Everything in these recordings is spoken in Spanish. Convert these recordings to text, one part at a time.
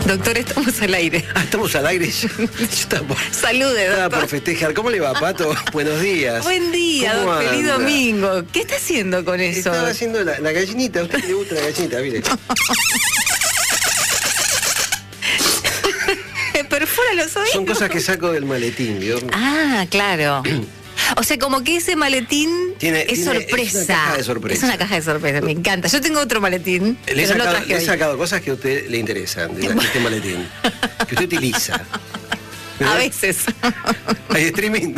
Doctor, estamos al aire. Estamos al aire. Salude, Estaba doctor. por festejar. ¿Cómo le va, Pato? Buenos días. Buen día, ¿Cómo feliz anda? domingo. ¿Qué está haciendo con eso? Estaba haciendo la gallinita. ¿A usted le gusta la gallinita? Mire. Perfora los oídos. Son cosas que saco del maletín, ¿vio? Ah, claro. O sea, como que ese maletín es sorpresa. Es una caja de sorpresa. Es una caja de sorpresa, me encanta. Yo tengo otro maletín, Le pero no traje he hoy. sacado cosas que a usted le interesan de este maletín. Que usted utiliza. A veces. Hay streaming.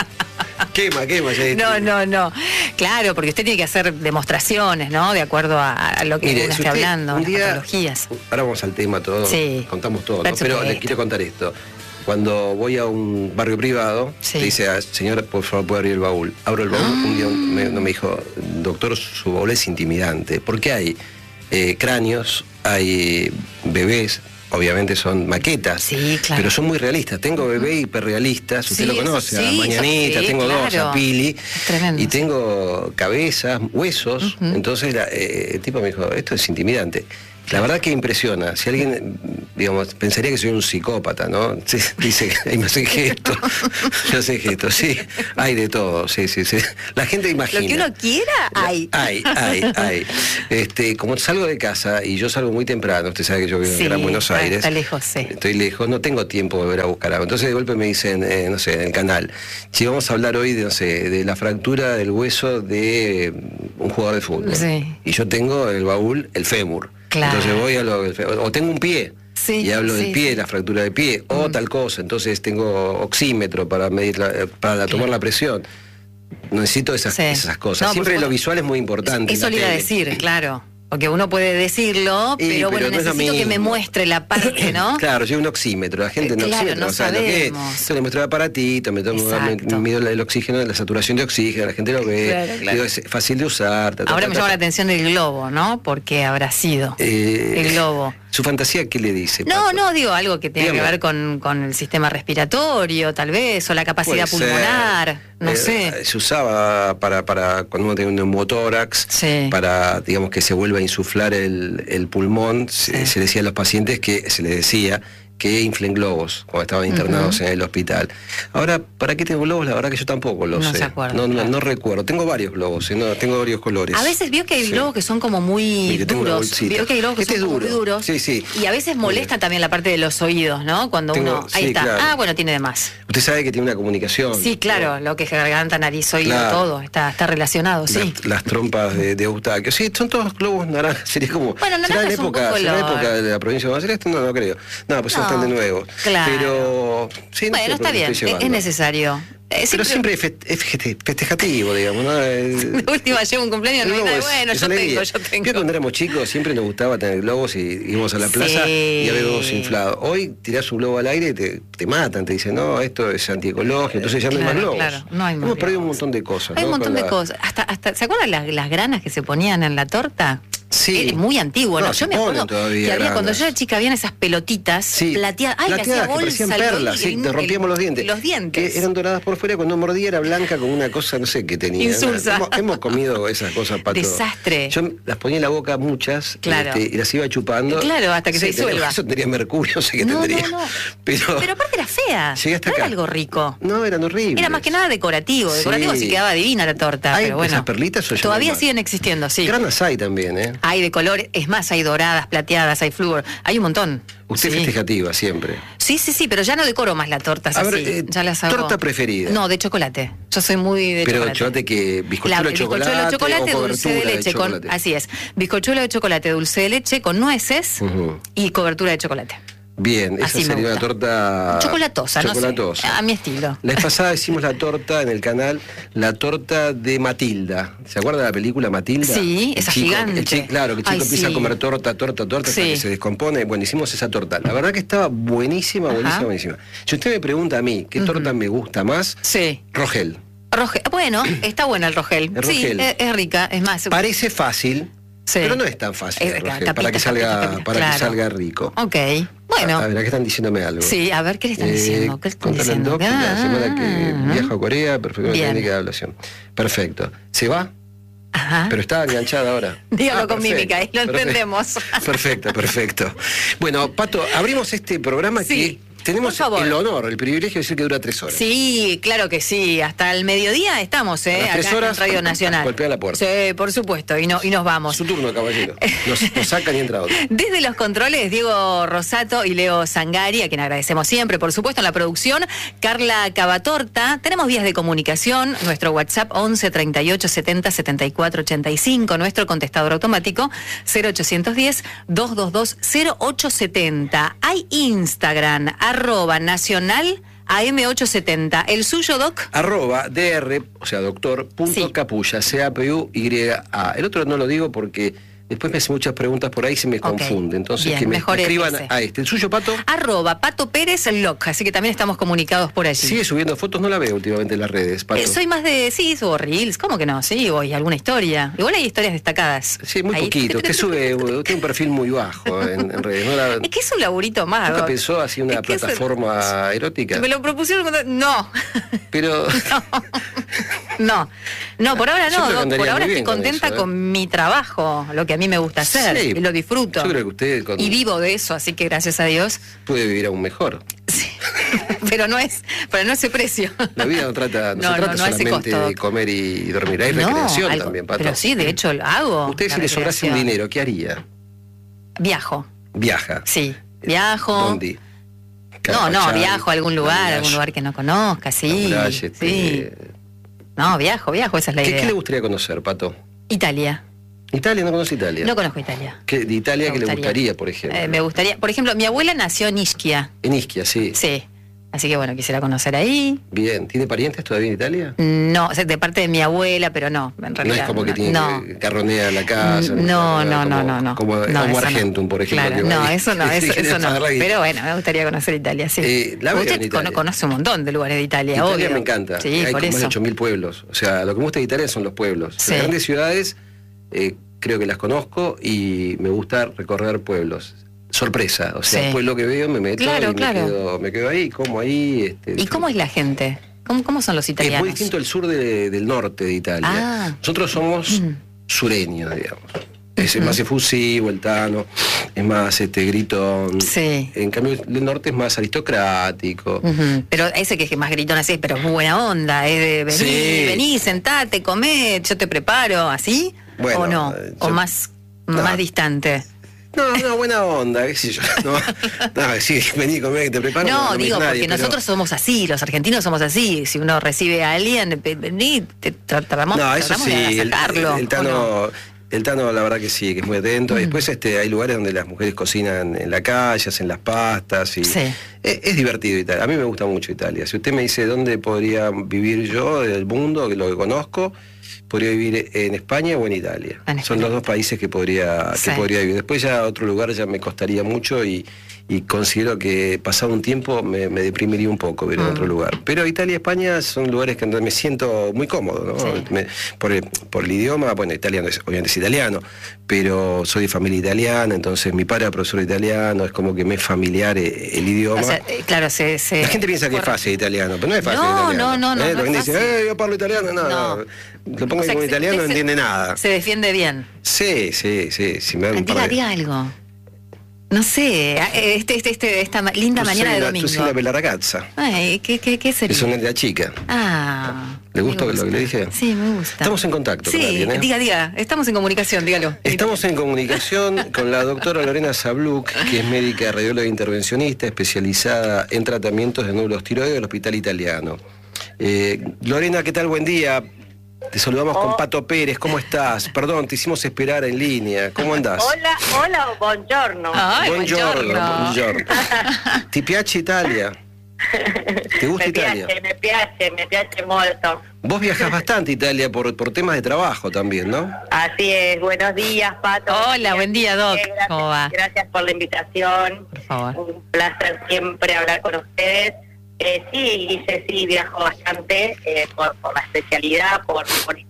Quema. No. Claro, porque usted tiene que hacer demostraciones, ¿no? De acuerdo a lo que Mire, uno si esté usted hablando, un las día, patologías. ahora vamos al tema todo, Sí. contamos todo, ¿no? Por Pero le supuesto. quiero contar esto. Cuando voy a un barrio privado, Sí. te dice, señora, por favor, ¿puede abrir el baúl? Abro el baúl, un día me dijo, doctor, su baúl es intimidante, porque hay cráneos, hay bebés, obviamente son maquetas, Sí, claro. pero son muy realistas. Tengo bebé hiperrealistas, usted Sí, lo conoce, sí, a Mañanita, sí, tengo dos, claro. a Pili, Es tremendo. y tengo cabezas, huesos, entonces el tipo me dijo, esto es intimidante. La verdad que impresiona. Si alguien, digamos, pensaría que soy un psicópata, ¿no? Sí, dice, me hace gestos, yo sé gestos, sí, hay de todo, sí. La gente imagina. Lo que uno quiera, hay. Hay. Como salgo de casa y yo salgo muy temprano, usted sabe que yo vivo en Sí, Gran Buenos Aires. está lejos, sí. Estoy lejos, no tengo tiempo de volver a buscar algo. Entonces de golpe me dicen, no sé, en el canal, si vamos a hablar hoy de, no sé, de la fractura del hueso de un jugador de fútbol. Sí. Y yo tengo en el baúl el fémur. Claro. Entonces voy a o tengo un pie. Sí, Y hablo del sí, pie, sí. la fractura del pie, o tal cosa. Entonces tengo oxímetro para medir para tomar la presión. No necesito esas cosas. No, Siempre por lo supuesto. visual es muy importante. Eso en le la iba a tele. decir, claro. Porque uno puede decirlo, pero bueno, no es lo necesito que me mismo. muestre la parte, ¿no? Claro, yo un oxímetro, la gente no Claro, oxímetro, no sabe lo que es. sabemos. Entonces le muestro el aparatito, Exacto. mido el oxígeno, la saturación de oxígeno, la gente lo ve, Claro. digo, es fácil de usar. Ahora me llama la atención el globo, ¿no? Porque habrá sido el globo. ¿Su fantasía qué le dice? No, Pato? digo algo que tenga que Dígame. ver con el sistema respiratorio, tal vez, o la capacidad Puede ser. pulmonar, no sé. Se usaba para cuando uno tiene un neumotórax, Sí. para, digamos, que se vuelva a insuflar el pulmón, se le decía a los pacientes que inflen globos cuando estaban internados en el hospital. Ahora, ¿para qué tengo globos? La verdad que yo tampoco lo No sé. se acuerda, No claro. recuerdo. Tengo varios globos, tengo varios colores. A veces vio que hay Sí. globos que son como muy Mire, tengo una duros. bolsita. Vio que hay globos que Este son es como duro. muy duros. Sí. Y a veces molesta también la parte de los oídos, ¿no? Cuando uno. Ahí sí, está. claro. Ah, bueno, tiene de más. Usted sabe que tiene una comunicación. Sí, claro, ¿no? lo que es garganta, nariz, oído, Claro. todo. Está relacionado, sí. Las trompas de Eustaquio. Sí, son todos globos naranjas. Sería como. Bueno, naranja ¿será en es un época, poco ¿será color. época de la provincia de Buenos Aires? No creo. No, pues No, están de nuevo. claro. Pero. Sí, no sé Bueno, por está qué bien, estoy llevando. es necesario. Pero siempre es festejativo, digamos, ¿no? De última llevo un cumpleaños, no hay nada. Bueno, yo tengo. Yo cuando éramos chicos siempre nos gustaba tener globos y íbamos a la plaza y había globos inflados. Hoy tirás un globo al aire y te matan, te dicen, no, esto es antiecológico, entonces ya no hay más globos. Claro, no hay más Hemos perdido un globos. montón de cosas. Hay ¿no? un montón Con de la- cosas. Hasta ¿se acuerdan las granas que se ponían en la torta? Sí. Es muy antiguo, ¿no? No, Yo se me acuerdo ponen todavía que había, cuando granas. yo era chica, habían esas pelotitas plateadas. Ay, le hacía que bolsa parecían al perlas, oído, sí, te rompíamos los dientes. Los dientes. Que eran doradas por fuera, cuando mordía era blanca con una cosa, no sé qué tenía. Insulsa. Hemos comido esas cosas, Pato. Desastre. Yo las ponía en la boca muchas, Claro. y las iba chupando. Claro, hasta que se disuelva. Eso tendría mercurio, no sé qué No, tendría. no. Pero aparte era fea. Llegué hasta no era acá. algo rico. no, eran horribles. Era más que nada decorativo. Decorativo Sí. sí quedaba divina la torta. ¿Hay pero bueno. esas perlitas o ya no Todavía hay más? siguen existiendo, sí. Granas hay también, ¿eh? Hay de colores, es más, hay doradas, plateadas, hay flúor, hay un montón. Usted Sí. festejativa siempre. Sí, pero ya no decoro más las tortas A así. ver, ya las hago. ¿torta preferida? No, de chocolate. Yo soy muy de Pero chocolate. chocolate que bizcochuelo de chocolate, bizcochuelo de chocolate, o dulce de cobertura leche chocolate. así es. Bizcochuelo de chocolate, dulce de leche con nueces Ujú. y cobertura de chocolate. Bien, esa Así me sería una gusta. torta Chocolatosa, no sé. A mi estilo. La vez pasada hicimos la torta en el canal, la torta de Matilda. ¿Se acuerda de la película Matilda? Sí, esa gigante. Claro, que el chico Ay, empieza sí. a comer torta hasta Sí. que se descompone. Bueno, hicimos esa torta. La verdad que estaba buenísima. Si usted me pregunta a mí qué torta me gusta más, Sí. Rogel. Bueno, está bueno el rogel. El Sí, rogel. es rica. Es más. Parece fácil, Sí. pero no es tan fácil el rogel, capita, para que salga, capita, para que claro. salga rico. Ok. Bueno. A ver, acá están diciéndome algo. Sí, a ver, ¿qué le están diciendo? ¿Qué le están Contale al diciendo? doc la semana que Ah. viajo a Corea, perfecto, Bien. técnica de ablación. Perfecto. ¿Se va? Ajá. Pero está enganchada ahora. Dígalo con Perfecto, mímica, ahí lo entendemos. Perfecto. Bueno, Pato, abrimos este programa Sí. que tenemos el honor, el privilegio de decir que dura 3 horas. Sí, claro que sí. Hasta el mediodía estamos, A las 3 acá horas, en Radio Nacional. golpea la puerta. Sí, por supuesto, y nos vamos. Su turno, caballero. Nos sacan y entra otro. Desde los controles, Diego Rosato y Leo Sangari, a quien agradecemos siempre, por supuesto, en la producción, Carla Cavatorta. Tenemos vías de comunicación, nuestro WhatsApp 11 38 70 74 85, nuestro contestador automático 0810 222 0870. Hay Instagram, @nacional AM870. ¿El suyo, Doc? @dr, o sea, doctor, punto capulla, CAPUYA. El otro no lo digo porque después me hacen muchas preguntas por ahí y se me confunde. Entonces, bien, que me mejor escriban ese. a este. ¿El suyo, Pato? @Pato Pérez Loc, así que también estamos comunicados por allí. Sigue subiendo fotos, no la veo últimamente en las redes, Pato. Soy más de, sí, subo reels, ¿cómo que no? Sí, voy alguna historia. Igual hay historias destacadas. Sí, muy Ahí. poquito. Usted sube, tiene un perfil muy bajo en redes. ¿No Es que es un laburito más. ¿Nunca Doc. pensó así una Es que plataforma erótica? Me lo propusieron no. Pero No, por ahora Yo no, creo que Doc. andaría Por ahora muy estoy bien con contenta eso, con mi trabajo, lo que a mí me gusta hacer, Sí, y lo disfruto. yo creo que usted Y vivo de eso, así que gracias a Dios. puede vivir aún mejor. Sí. pero no ese precio. La vida no se trata No ese solamente costo. de comer y dormir. Hay recreación también, Pato. Pero sí, de hecho lo hago. Usted, la si le sobrase un recreación. dinero, ¿qué haría? Viajo. Viaja. Sí, viajo. ¿Dónde? No, viajo a algún lugar Camulash, que no conozca, sí. Camulash, Sí. No, viajo, esa es la idea. ¿Qué le gustaría conocer, Pato? Italia. Italia, no conoce Italia. No conozco Italia. ¿De Italia Me qué le gustaría. gustaría, por ejemplo? Me gustaría, por ejemplo, mi abuela nació en Ischia. En Ischia, sí. Sí. Así que bueno, quisiera conocer ahí. Bien. ¿Tiene parientes todavía en Italia? No, o sea, de parte de mi abuela, pero no, en realidad. No es como que tiene no. que carronear la casa. No. Como No, eso Argentum, por ejemplo. Claro, que va no, ahí. eso no, Sí, eso no. pagar la guita. Pero bueno, me gustaría conocer Italia, sí. La veo Usted en Italia. conoce un montón de lugares de Italia, Italia obvio. me encanta. Sí, Hay por como más de eso. 8.000 pueblos. O sea, lo que me gusta de Italia son los pueblos. Sí. Las grandes ciudades creo que las conozco y me gusta recorrer pueblos. Sorpresa, o sea, Sí. después lo que veo me meto Claro, y claro. me quedo ahí, como ahí. ¿Y cómo es la gente? ¿Cómo son los Es italianos? muy distinto el sur del norte de Italia. Ah. Nosotros somos sureños, digamos. Es más efusivo, el tano, es más gritón. Sí. En cambio, el norte es más aristocrático. Ujú. Pero ese que es más gritón así, pero es muy buena onda, es de vení, Sí. vení, sentate, comé, yo te preparo, ¿así? Bueno, ¿O no? ¿O yo- más No. distante? No, buena onda, qué sé yo. No, sí, vení, comé, que te preparo. No, me digo, dice nadie, porque pero- nosotros somos así, los argentinos somos así. Si uno recibe a alguien, vení, te tratamos No, eso sí, de sacarlo. el Tano... El Tano, la verdad que sí, que es muy atento. Después hay lugares donde las mujeres cocinan en la calle, hacen las pastas. Y Sí. es divertido Italia. A mí me gusta mucho Italia. Si usted me dice dónde podría vivir yo del mundo, que lo que conozco, podría vivir en España o en Italia. En Son España. los dos países que podría Sí. vivir. Después ya otro lugar ya me costaría mucho y considero que pasado un tiempo me deprimiría un poco vivir en otro lugar. Pero Italia y España son lugares que donde me siento muy cómodo, ¿no? Sí. Por el idioma, bueno, italiano obviamente es italiano, pero soy de familia italiana, entonces mi padre era profesor de italiano, es como que me es familiar el idioma. O sea, claro, la La gente piensa que es fácil italiano, pero no es fácil No, italiano. no, La no gente es dice, fácil. yo hablo italiano, no. Lo pongo O sea, como que italiano, no se- entiende nada. Se defiende bien. Sí, si me dan un par de... Diga algo. No sé, esta linda mañana de domingo. Tu sei una bella ragazza. Ay, ¿qué sería? Es una de la chica. Ah. ¿Le me gustó lo que le dije? Sí, me gusta. Estamos en contacto Sí, con alguien, ¿eh? diga, estamos en comunicación, dígalo. Estamos en comunicación con la doctora Lorena Zabluk, que es médica radióloga intervencionista especializada en tratamientos de nódulos tiroides del Hospital Italiano. Lorena, ¿qué tal? Buen día. Te saludamos con Pato Pérez, ¿cómo estás? Perdón, te hicimos esperar en línea. ¿Cómo andás? Hola, buongiorno. Ay, Buongiorno. buongiorno. Ti piace Italia? ¿Te gusta Italia? Me piace molto. Vos viajás bastante a Italia por temas de trabajo también, ¿no? Así es, buenos días, Pato. Hola, buen día, Doc. Gracias, ¿Cómo va? Gracias por la invitación. Por favor. Un placer siempre hablar con ustedes. Sí, viajo bastante por la especialidad, por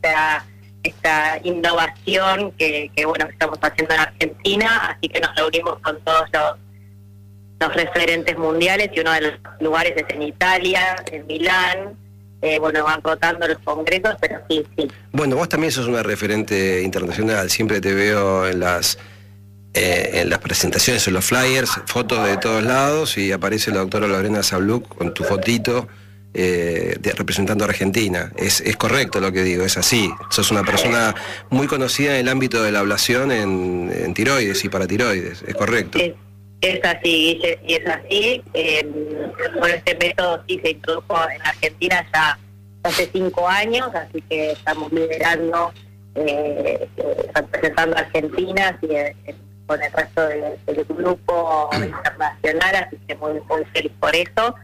esta innovación que estamos haciendo en Argentina, así que nos reunimos con todos los referentes mundiales y uno de los lugares es en Italia, en Milán, bueno, van rotando los congresos, pero sí. Bueno, vos también sos una referente internacional, siempre te veo en las presentaciones, en los flyers, fotos de todos lados, y aparece la doctora Lorena Sabluc con tu fotito representando a Argentina. Es correcto lo que digo, es así. Sos una persona muy conocida en el ámbito de la ablación en tiroides y paratiroides, es correcto. Es así, Guille, y es así. Bueno, este método sí se introdujo en Argentina ya hace 5 años, así que estamos liderando, representando a Argentina con el resto del grupo internacional, así que muy feliz por eso.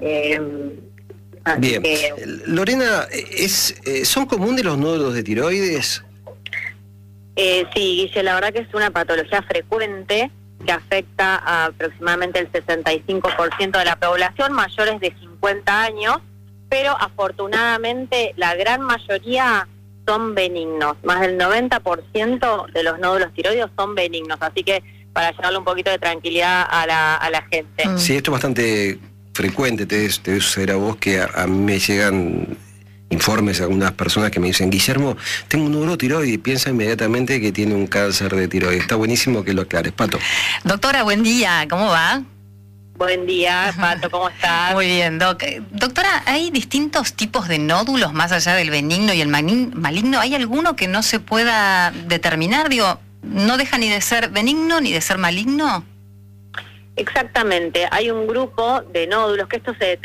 Bien. Lorena, ¿son comunes los nódulos de tiroides? Sí, Guille, la verdad que es una patología frecuente que afecta a aproximadamente el 65% de la población, mayores de 50 años, pero afortunadamente la gran mayoría son benignos. Más del 90% de los nódulos tiroides son benignos, así que para llevarle un poquito de tranquilidad a la gente. Sí, esto es bastante frecuente, te debe suceder a vos, que a mí me llegan informes de algunas personas que me dicen: Guillermo, tengo un nódulo tiroide, y piensa inmediatamente que tiene un cáncer de tiroides. Está buenísimo que lo aclares. Pato. Doctora, buen día, ¿cómo va? Buen día, Pato, ¿cómo estás? Muy bien, doctora, ¿hay distintos tipos de nódulos más allá del benigno y el maligno? ¿Hay alguno que no se pueda determinar? Digo, ¿no deja ni de ser benigno ni de ser maligno? Exactamente, hay un grupo de nódulos que esto se